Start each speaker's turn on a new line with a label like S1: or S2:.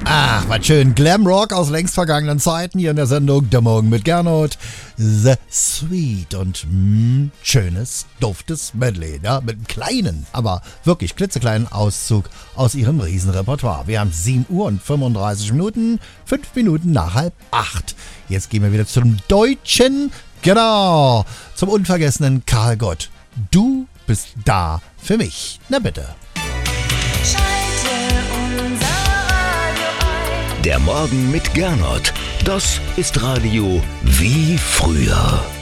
S1: Ach, was schön. Glamrock aus längst vergangenen Zeiten hier in der Sendung Der Morgen mit Gernot. The Sweet und schönes, duftes Medley. Ja, mit einem kleinen, aber wirklich klitzekleinen Auszug aus ihrem Riesenrepertoire. Wir haben 7 Uhr und 35 Minuten, 5 Minuten nach 7:30. Jetzt gehen wir wieder zum Deutschen. Genau, zum unvergessenen Karl Gott. Du bist da für mich. Na bitte.
S2: Der Morgen mit Gernot. Das ist Radio wie früher.